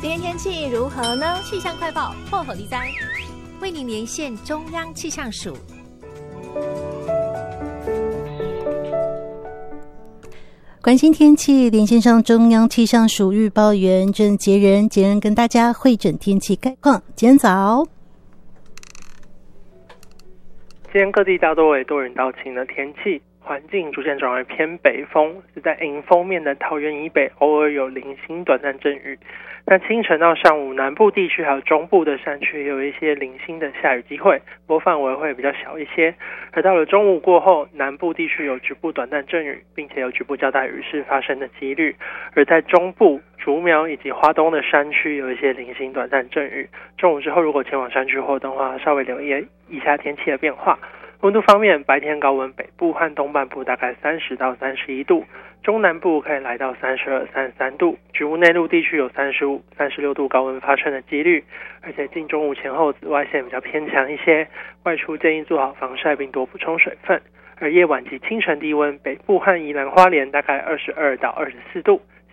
今天天气如何呢？气象快报破口第三，为您连线中央气象署。 关心天气，连线上中央气象署预报员郑杰仁，杰仁跟大家汇整天气概况。今天早， 今天各地大多为多云到晴的天气，环境逐渐转为偏北风，是在迎风面的桃园以北偶尔有零星短暂阵雨。那清晨到上午，南部地区还有中部的山区也有一些零星的下雨机会，不过范围会比较小一些。而到了中午过后，南部地区有局部短暂阵雨，并且有局部较大雨势发生的几率。而在中部、竹苗以及花东的山区有一些零星短暂阵雨。中午之后，如果前往山区活动的话，稍微留意一下天气的变化。温度方面，白天高温北部和东半部大概30到31度，中南部可以来到32、33度，局部内陆地区有35、36度高温发生的几率。而且近中午前后紫外线比较偏强一些，外出建议做好防晒并多补充水分。而夜晚及清晨低温，北部和宜兰花莲大概22到24度，